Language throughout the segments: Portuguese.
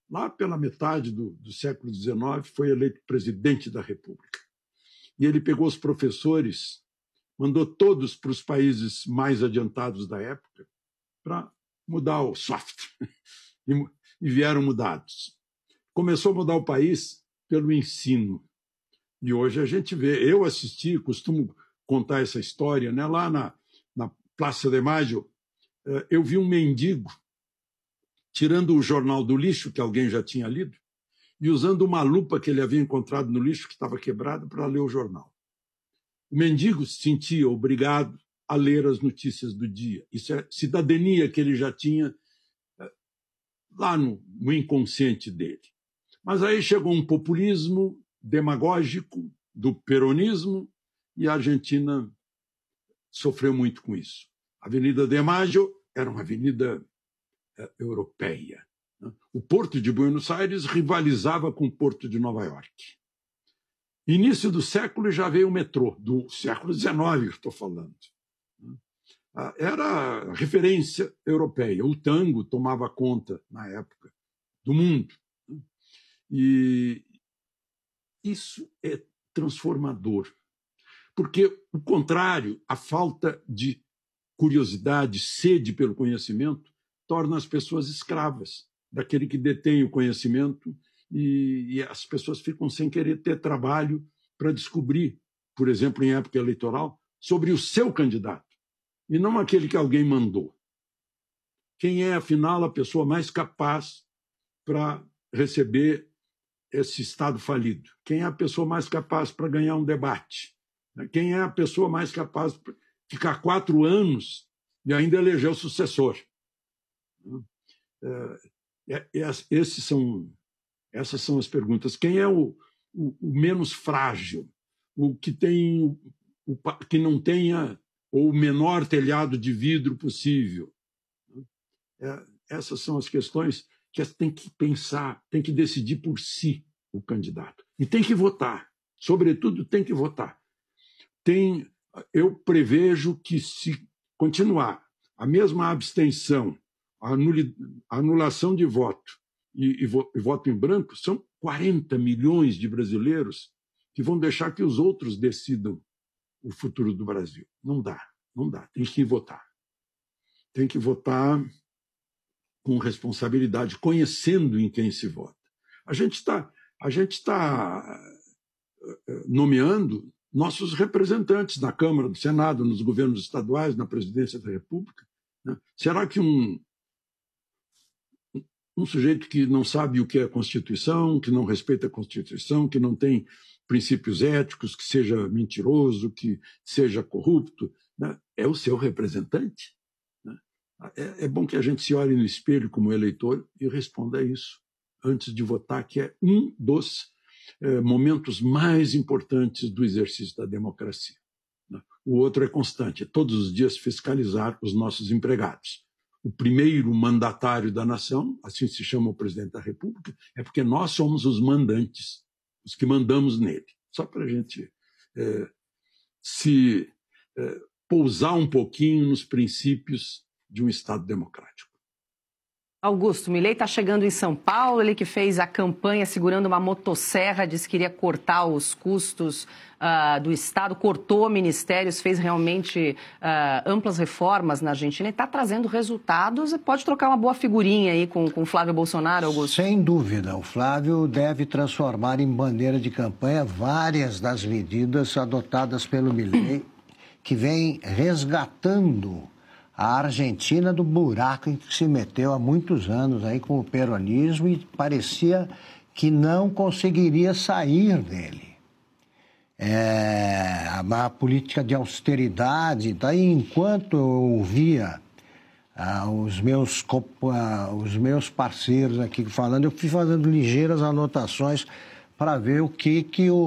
lá pela metade do século XIX, foi eleito presidente da República. E ele pegou os professores, mandou todos para os países mais adiantados da época para mudar o software. E vieram mudados. Começou a mudar o país pelo ensino. E hoje a gente vê, eu assisti, costumo contar essa história, né? Lá na Praça de Maio, eu vi um mendigo tirando o jornal do lixo, que alguém já tinha lido, e usando uma lupa que ele havia encontrado no lixo, que estava quebrada, para ler o jornal. O mendigo se sentia obrigado a ler as notícias do dia. Isso é cidadania que ele já tinha lá no inconsciente dele. Mas aí chegou um populismo demagógico do peronismo e a Argentina sofreu muito com isso. A Avenida de Mayo era uma avenida europeia. O Porto de Buenos Aires rivalizava com o Porto de Nova York. Início do século já veio o metrô, do século XIX, estou falando. Era referência europeia. O tango tomava conta, na época, do mundo. E isso é transformador. Porque, o contrário, a falta de curiosidade, sede pelo conhecimento, torna as pessoas escravas daquele que detém o conhecimento e as pessoas ficam sem querer ter trabalho para descobrir, por exemplo, em época eleitoral, sobre o seu candidato, e não aquele que alguém mandou. Quem é, afinal, a pessoa mais capaz para receber esse Estado falido? Quem é a pessoa mais capaz para ganhar um debate? Quem é a pessoa mais capaz para ficar 4 anos e ainda eleger o sucessor? Essas são as perguntas. Quem é o menos frágil? O que que não tenha o menor telhado de vidro possível? Essas são as questões que tem que pensar, tem que decidir por si o candidato. E tem que votar. Sobretudo, tem que votar. Eu prevejo que, se continuar a mesma abstenção, a anulação de voto e voto em branco, são 40 milhões de brasileiros que vão deixar que os outros decidam o futuro do Brasil. Não dá. Tem que votar. Tem que votar com responsabilidade, conhecendo em quem se vota. A gente está nomeando nossos representantes na Câmara, no Senado, nos governos estaduais, na Presidência da República. Né? Será que um sujeito que não sabe o que é a Constituição, que não respeita a Constituição, que não tem princípios éticos, que seja mentiroso, que seja corrupto, né, é o seu representante? Né? É bom que a gente se olhe no espelho como eleitor e responda a isso antes de votar, que é um dos momentos mais importantes do exercício da democracia. Né? O outro é constante, é todos os dias fiscalizar os nossos empregados. O primeiro mandatário da nação, assim se chama o presidente da República, é porque nós somos os mandantes, os que mandamos nele. Só para a gente pousar um pouquinho nos princípios de um Estado democrático. Augusto, Milei está chegando em São Paulo, ele que fez a campanha segurando uma motosserra, disse que iria cortar os custos do Estado, cortou ministérios, fez realmente amplas reformas na Argentina e está trazendo resultados. Pode trocar uma boa figurinha aí com Flávio Bolsonaro, Augusto? Sem dúvida, o Flávio deve transformar em bandeira de campanha várias das medidas adotadas pelo Milei, que vem resgatando a Argentina do buraco em que se meteu há muitos anos aí com o peronismo e parecia que não conseguiria sair dele. A política de austeridade, daí enquanto eu ouvia os meus parceiros aqui falando, eu fui fazendo ligeiras anotações para ver o que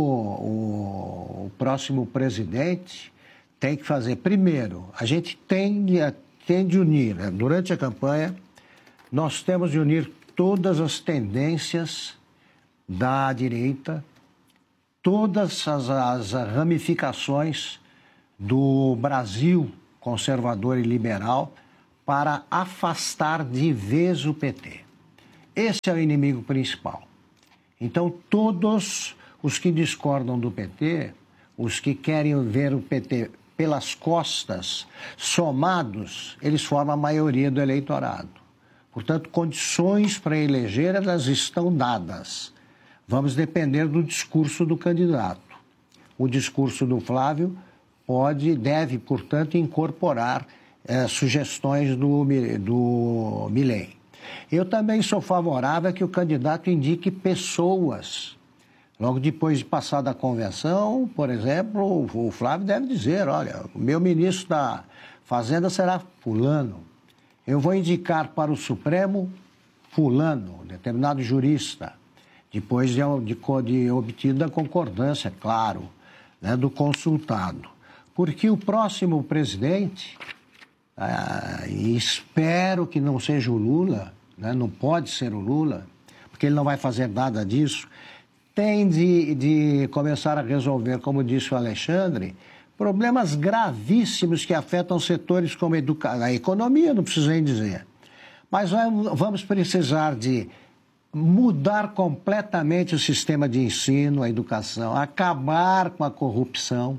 o próximo presidente tem que fazer. Primeiro, a gente tem de unir, né? Durante a campanha, nós temos de unir todas as tendências da direita, todas as ramificações do Brasil conservador e liberal para afastar de vez o PT. Esse é o inimigo principal. Então, todos os que discordam do PT, os que querem ver o PT pelas costas, somados, eles formam a maioria do eleitorado. Portanto, condições para eleger, elas estão dadas. Vamos depender do discurso do candidato. O discurso do Flávio deve, portanto, incorporar sugestões do Milei. Eu também sou favorável a que o candidato indique pessoas. Logo depois de passar da convenção, por exemplo, o Flávio deve dizer, olha, o meu ministro da Fazenda será fulano. Eu vou indicar para o Supremo fulano, determinado jurista, depois de obtida a concordância, claro, né, do consultado. Porque o próximo presidente, e espero que não seja o Lula, né, não pode ser o Lula, porque ele não vai fazer nada disso, tem de começar a resolver, como disse o Alexandre, problemas gravíssimos que afetam setores como a economia, não preciso nem dizer. Mas vamos precisar de mudar completamente o sistema de ensino, a educação, acabar com a corrupção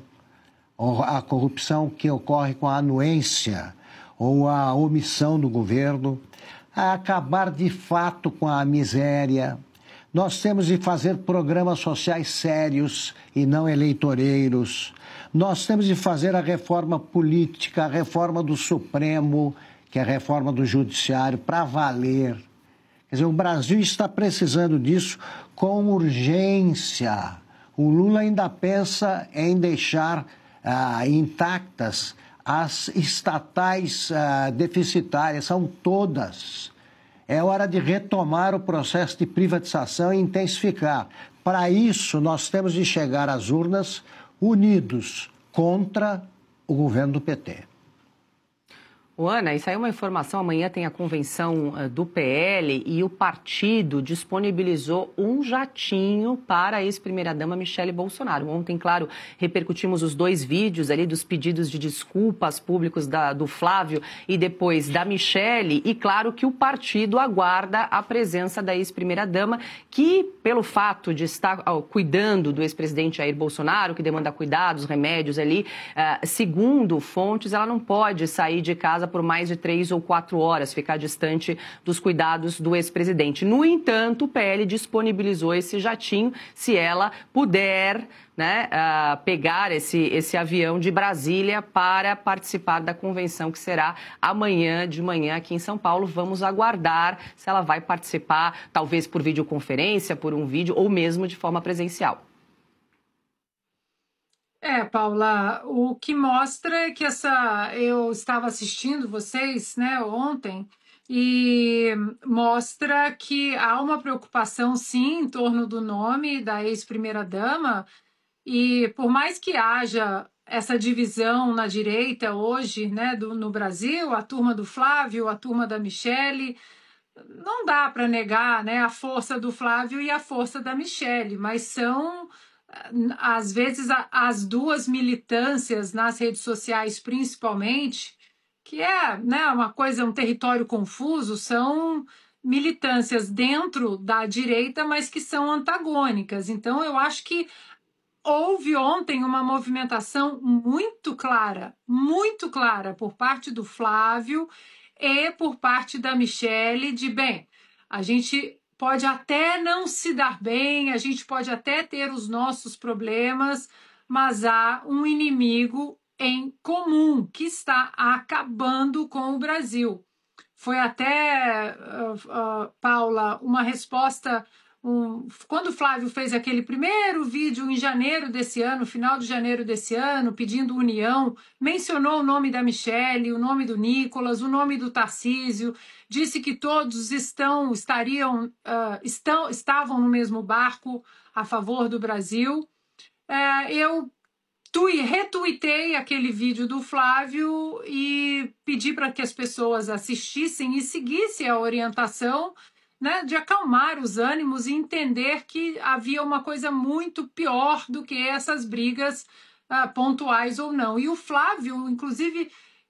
que ocorre com a anuência ou a omissão do governo, acabar de fato com a miséria. Nós temos de fazer programas sociais sérios e não eleitoreiros. Nós temos de fazer a reforma política, a reforma do Supremo, que é a reforma do Judiciário, para valer. Quer dizer, o Brasil está precisando disso com urgência. O Lula ainda pensa em deixar intactas as estatais deficitárias, são todas. É hora de retomar o processo de privatização e intensificar. Para isso, nós temos de chegar às urnas unidos contra o governo do PT. Ana, e saiu uma informação, amanhã tem a convenção do PL e o partido disponibilizou um jatinho para a ex-primeira-dama Michele Bolsonaro. Ontem, claro, repercutimos os 2 vídeos ali dos pedidos de desculpas públicos do Flávio e depois da Michele, e claro que o partido aguarda a presença da ex-primeira-dama, que pelo fato de estar cuidando do ex-presidente Jair Bolsonaro, que demanda cuidados, remédios ali, segundo fontes, ela não pode sair de casa por mais de 3 ou 4 horas, ficar distante dos cuidados do ex-presidente. No entanto, o PL disponibilizou esse jatinho, se ela puder, né, pegar esse avião de Brasília para participar da convenção que será amanhã de manhã aqui em São Paulo. Vamos aguardar se ela vai participar, talvez por videoconferência, por um vídeo ou mesmo de forma presencial. Paula, o que mostra é que eu estava assistindo vocês, né, ontem, e mostra que há uma preocupação, sim, em torno do nome da ex-primeira-dama, e por mais que haja essa divisão na direita hoje, né, no Brasil, a turma do Flávio, a turma da Michele, não dá para negar, né, a força do Flávio e a força da Michele, mas são, às vezes, as duas militâncias nas redes sociais, principalmente, que é, né, uma coisa, um território confuso, são militâncias dentro da direita, mas que são antagônicas. Então, eu acho que houve ontem uma movimentação muito clara por parte do Flávio e por parte da Michele de, bem, a gente pode até não se dar bem, a gente pode até ter os nossos problemas, mas há um inimigo em comum que está acabando com o Brasil. Foi até, Paula, uma resposta... Quando o Flávio fez aquele primeiro vídeo em janeiro desse ano, final de janeiro desse ano, pedindo união, mencionou o nome da Michele, o nome do Nicolas, o nome do Tarcísio, disse que todos estavam no mesmo barco a favor do Brasil. Eu retuitei aquele vídeo do Flávio e pedi para que as pessoas assistissem e seguissem a orientação, né, de acalmar os ânimos e entender que havia uma coisa muito pior do que essas brigas pontuais ou não. E o Flávio, inclusive,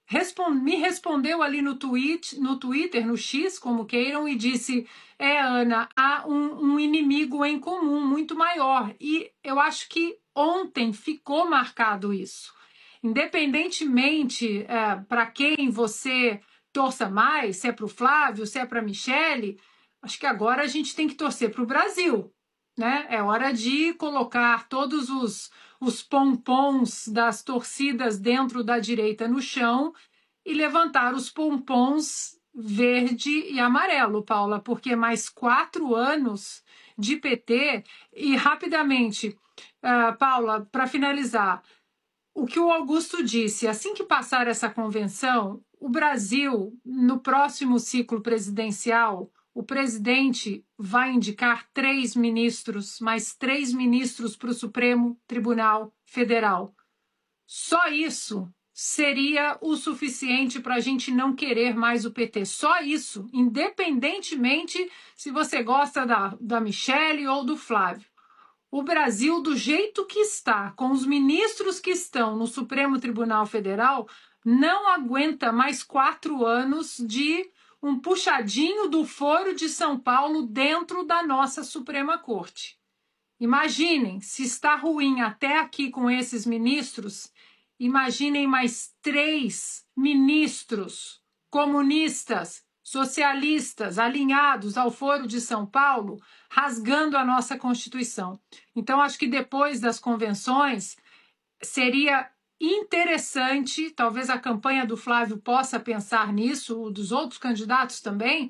me respondeu ali no Twitter, no X, como queiram, e disse: Ana, há um inimigo em comum muito maior. E eu acho que ontem ficou marcado isso. Independentemente para quem você torça mais, se é para o Flávio, se é para a Michele, acho que agora a gente tem que torcer para o Brasil, né? É hora de colocar todos os pompons das torcidas dentro da direita no chão e levantar os pompons verde e amarelo, Paula, porque mais 4 anos de PT e rapidamente, Paula, para finalizar, o que o Augusto disse, assim que passar essa convenção, o Brasil, no próximo ciclo presidencial, o presidente vai indicar 3 ministros, mais 3 ministros para o Supremo Tribunal Federal. Só isso seria o suficiente para a gente não querer mais o PT. Só isso, independentemente se você gosta da Michele ou do Flávio. O Brasil, do jeito que está, com os ministros que estão no Supremo Tribunal Federal, não aguenta mais 4 anos de um puxadinho do Foro de São Paulo dentro da nossa Suprema Corte. Imaginem, se está ruim até aqui com esses ministros, imaginem mais 3 ministros comunistas, socialistas, alinhados ao Foro de São Paulo, rasgando a nossa Constituição. Então, acho que depois das convenções, seria interessante, talvez a campanha do Flávio possa pensar nisso, dos outros candidatos também,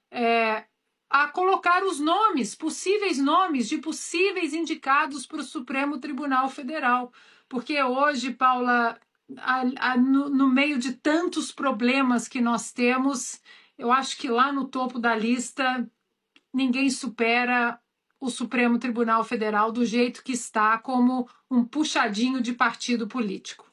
a colocar os possíveis nomes de possíveis indicados para o Supremo Tribunal Federal. Porque hoje, Paula, no meio de tantos problemas que nós temos, eu acho que lá no topo da lista ninguém supera o Supremo Tribunal Federal do jeito que está, como um puxadinho de partido político.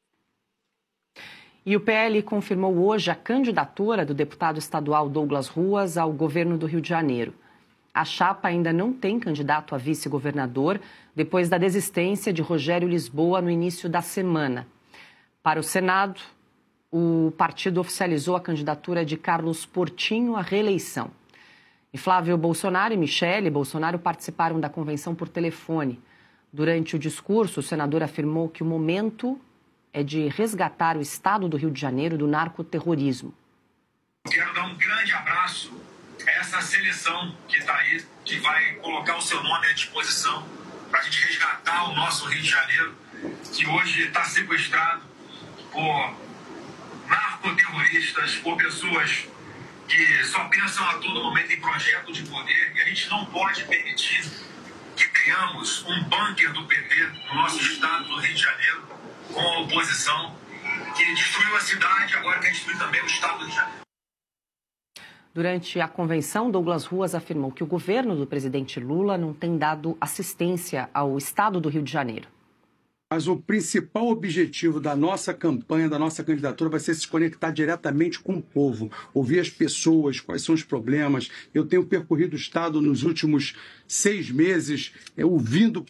E o PL confirmou hoje a candidatura do deputado estadual Douglas Ruas ao governo do Rio de Janeiro. A chapa ainda não tem candidato a vice-governador depois da desistência de Rogério Lisboa no início da semana. Para o Senado, o partido oficializou a candidatura de Carlos Portinho à reeleição. E Flávio Bolsonaro e Michele Bolsonaro participaram da convenção por telefone. Durante o discurso, o senador afirmou que o momento é de resgatar o estado do Rio de Janeiro do narcoterrorismo. Quero dar um grande abraço a essa seleção que está aí, que vai colocar o seu nome à disposição para a gente resgatar o nosso Rio de Janeiro, que hoje está sequestrado por narcoterroristas, por pessoas que só pensam a todo momento em projeto de poder, e a gente não pode permitir que tenhamos um bunker do PT no nosso estado do Rio de Janeiro, com a oposição, que destruiu a cidade, agora quer destruir também o estado do Rio de Janeiro. Durante a convenção, Douglas Ruas afirmou que o governo do presidente Lula não tem dado assistência ao estado do Rio de Janeiro. Mas o principal objetivo da nossa campanha, da nossa candidatura, vai ser se conectar diretamente com o povo, ouvir as pessoas, quais são os problemas. Eu tenho percorrido o Estado nos últimos 6 meses, ouvindo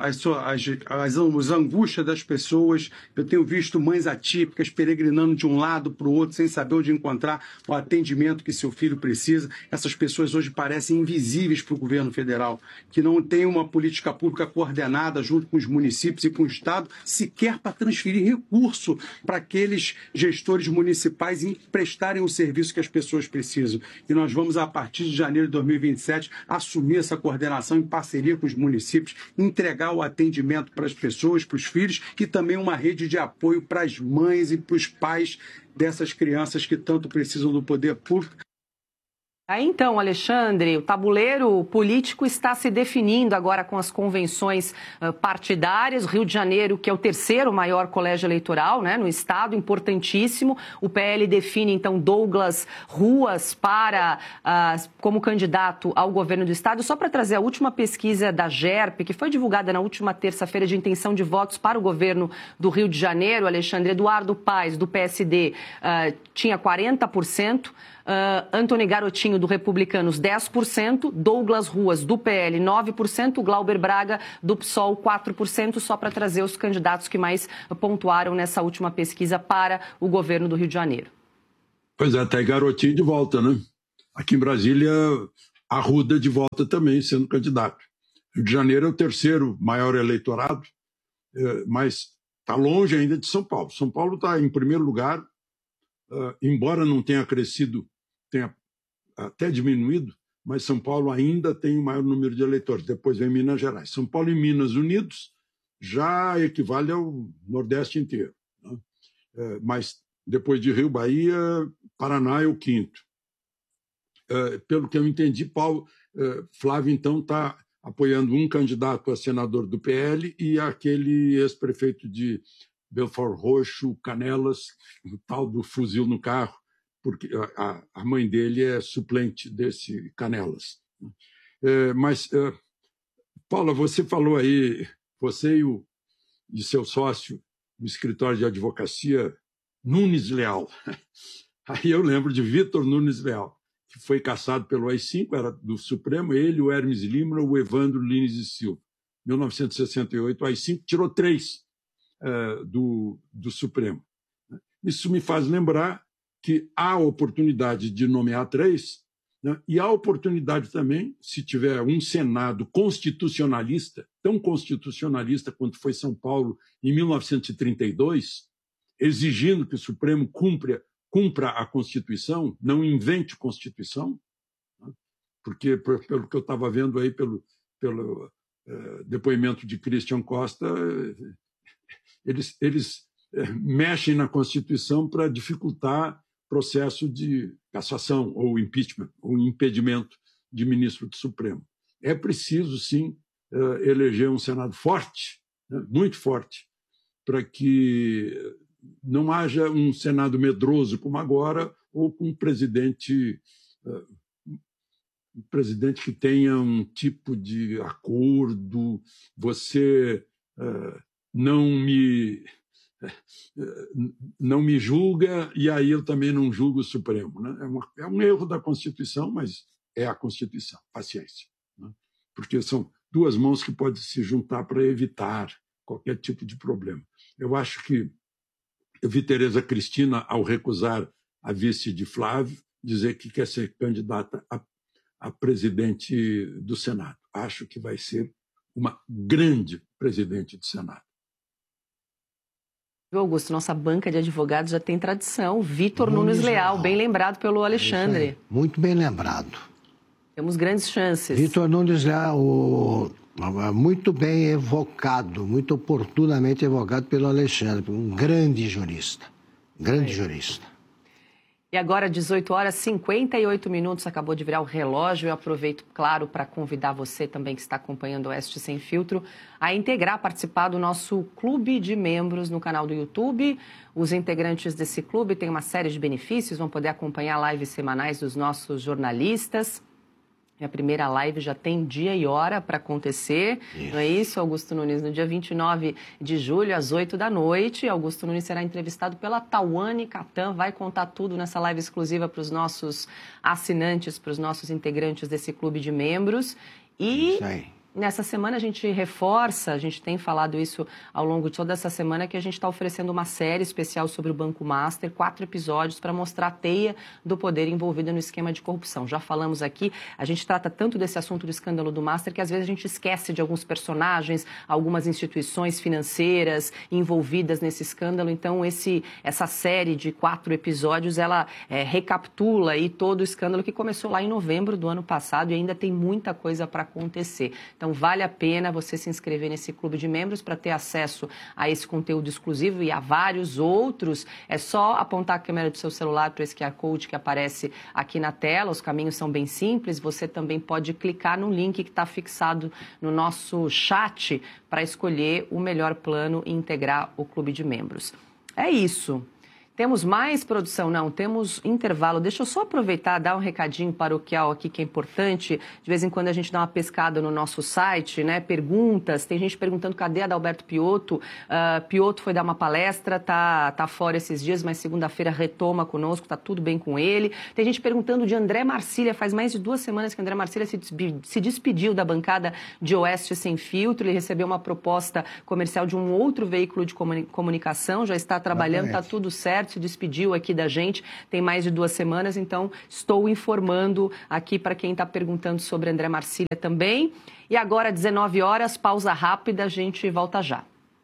as angústias das pessoas. Eu tenho visto mães atípicas peregrinando de um lado para o outro, sem saber onde encontrar o atendimento que seu filho precisa. Essas pessoas hoje parecem invisíveis para o governo federal, que não tem uma política pública coordenada junto com os municípios e com o Estado, sequer para transferir recurso para aqueles gestores municipais e prestarem o serviço que as pessoas precisam. E nós vamos, a partir de janeiro de 2027, assumir essa coordenação em parceria com os municípios, entregar o atendimento para as pessoas, para os filhos, e também uma rede de apoio para as mães e para os pais dessas crianças que tanto precisam do poder público. Aí então, Alexandre, o tabuleiro político está se definindo agora com as convenções partidárias. Rio de Janeiro, que é o 3º maior colégio eleitoral, né, no estado, importantíssimo. O PL define, então, Douglas Ruas como candidato ao governo do estado. Só para trazer a última pesquisa da GERP, que foi divulgada na última terça-feira, de intenção de votos para o governo do Rio de Janeiro, Alexandre, Eduardo Paes, do PSD, tinha 40%. Antony Garotinho, do Republicanos, 10%, Douglas Ruas, do PL, 9%, Glauber Braga, do PSOL, 4%, só para trazer os candidatos que mais pontuaram nessa última pesquisa para o governo do Rio de Janeiro. Pois é, até Garotinho de volta, né? Aqui em Brasília, Arruda de volta também, sendo candidato. Rio de Janeiro é o terceiro maior eleitorado, mas está longe ainda de São Paulo. São Paulo está em primeiro lugar, embora não tenha crescido, tenha até diminuído, mas São Paulo ainda tem o maior número de eleitores. Depois vem Minas Gerais. São Paulo e Minas unidos já equivale ao Nordeste inteiro, né? Mas depois de Rio, Bahia, Paraná é o quinto. Pelo que eu entendi, Flávio, então, está apoiando um candidato a senador do PL e aquele ex-prefeito de Belfort Roxo, Canelas, o tal do fuzil no carro, porque a mãe dele é suplente desse Canelas. Mas, Paula, você falou aí, você e seu sócio no escritório de advocacia, Nunes Leal. Aí eu lembro de Vitor Nunes Leal, que foi cassado pelo AI-5, era do Supremo, ele, o Hermes Lima, o Evandro Lins e Silva. Em 1968, o AI-5 tirou 3 do Supremo. Isso me faz lembrar que há oportunidade de nomear 3, né? E há oportunidade também, se tiver um Senado constitucionalista, tão constitucionalista quanto foi São Paulo em 1932, exigindo que o Supremo cumpra a Constituição, não invente Constituição, né? Porque, pelo que eu estava vendo aí, pelo depoimento de Christian Costa, eles mexem na Constituição para dificultar processo de cassação ou impeachment, ou impedimento de ministro do Supremo. É preciso, sim, eleger um Senado forte, né, muito forte, para que não haja um Senado medroso como agora, ou com um presidente que tenha um tipo de acordo, você não me julga e aí eu também não julgo o Supremo, né? É um erro da Constituição, mas é a Constituição, paciência, né? Porque são 2 mãos que podem se juntar para evitar qualquer tipo de problema. Eu acho que eu vi Tereza Cristina, ao recusar a vice de Flávio, dizer que quer ser candidata a presidente do Senado. Acho que vai ser uma grande presidente do Senado. Augusto, nossa banca de advogados já tem tradição. Vitor Nunes Leal, bem lembrado pelo Alexandre. Muito bem lembrado. Temos grandes chances. Vitor Nunes Leal, muito bem evocado, muito oportunamente evocado pelo Alexandre, um grande jurista. Grande jurista. E agora, 18h58, acabou de virar o relógio. Eu aproveito, claro, para convidar você também que está acompanhando o Oeste Sem Filtro a integrar, participar do nosso clube de membros no canal do YouTube. Os integrantes desse clube têm uma série de benefícios, vão poder acompanhar lives semanais dos nossos jornalistas. A primeira live já tem dia e hora para acontecer, não é isso, Augusto Nunes? No dia 29 de julho, às 20h, Augusto Nunes será entrevistado pela Tawane Catan, vai contar tudo nessa live exclusiva para os nossos assinantes, para os nossos integrantes desse clube de membros. E isso aí. Nessa semana a gente reforça, a gente tem falado isso ao longo de toda essa semana, que a gente está oferecendo uma série especial sobre o Banco Master, 4 episódios para mostrar a teia do poder envolvida no esquema de corrupção. Já falamos aqui, a gente trata tanto desse assunto do escândalo do Master que às vezes a gente esquece de alguns personagens, algumas instituições financeiras envolvidas nesse escândalo. Então essa série de 4 episódios, ela recapitula aí todo o escândalo que começou lá em novembro do ano passado e ainda tem muita coisa para acontecer. Então, vale a pena você se inscrever nesse clube de membros para ter acesso a esse conteúdo exclusivo e a vários outros. É só apontar a câmera do seu celular para esse QR Code que aparece aqui na tela. Os caminhos são bem simples. Você também pode clicar no link que está fixado no nosso chat para escolher o melhor plano e integrar o clube de membros. É isso. Temos mais produção? Não, temos intervalo. Deixa eu só aproveitar e dar um recadinho paroquial aqui que é importante. De vez em quando a gente dá uma pescada no nosso site, né? Perguntas, tem gente perguntando cadê a Adalberto Piotto. Piotto foi dar uma palestra, tá fora esses dias, mas segunda-feira retoma conosco, tá tudo bem com ele. Tem gente perguntando de André Marcília, faz mais de 2 semanas que André Marcília se despediu da bancada de Oeste Sem Filtro, ele recebeu uma proposta comercial de um outro veículo de comunicação, já está trabalhando, está tudo certo, se despediu aqui da gente, tem mais de 2 semanas, então estou informando aqui para quem está perguntando sobre André Marcília também. E agora, 19 horas, pausa rápida, a gente volta já.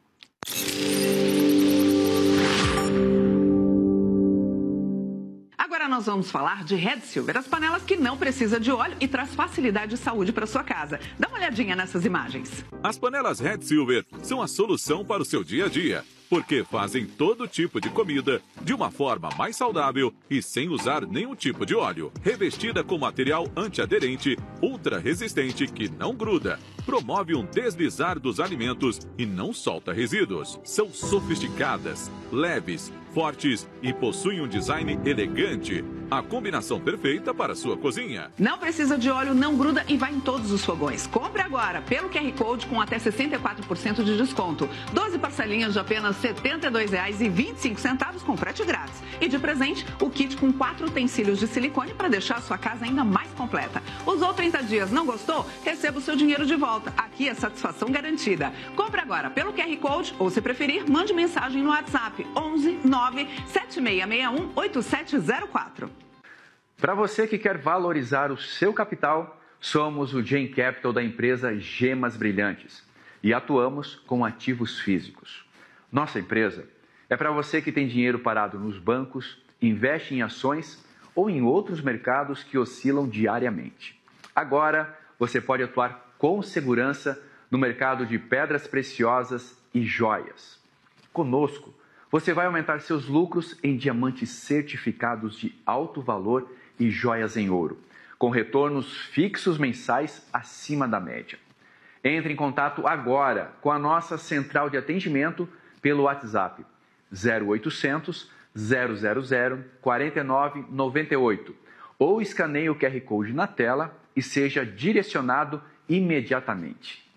Agora nós vamos falar de Red Silver, as panelas que não precisam de óleo e traz facilidade e saúde para sua casa. Dá uma olhadinha nessas imagens. As panelas Red Silver são a solução para o seu dia a dia, porque fazem todo tipo de comida de uma forma mais saudável e sem usar nenhum tipo de óleo. Revestida com material antiaderente, ultra resistente que não gruda, promove um deslizar dos alimentos e não solta resíduos. São sofisticadas, leves, fortes e possuem um design elegante. A combinação perfeita para a sua cozinha. Não precisa de óleo, não gruda e vai em todos os fogões. Compre agora pelo QR Code com até 64% de desconto. 12 parcelinhas de apenas R$ 72,25 com frete grátis. E de presente, o kit com 4 utensílios de silicone para deixar a sua casa ainda mais completa. Usou 30 dias, não gostou? Receba o seu dinheiro de volta. Aqui é satisfação garantida. Compre agora pelo QR Code ou, se preferir, mande mensagem no WhatsApp 11 9 7661 8704. Para você que quer valorizar o seu capital, somos o Gen Capital da empresa Gemas Brilhantes e atuamos com ativos físicos. Nossa empresa é para você que tem dinheiro parado nos bancos, investe em ações ou em outros mercados que oscilam diariamente. Agora, você pode atuar com segurança no mercado de pedras preciosas e joias. Conosco, você vai aumentar seus lucros em diamantes certificados de alto valor e joias em ouro, com retornos fixos mensais acima da média. Entre em contato agora com a nossa central de atendimento pelo WhatsApp 0800 000 4998 ou escaneie o QR Code na tela e seja direcionado imediatamente.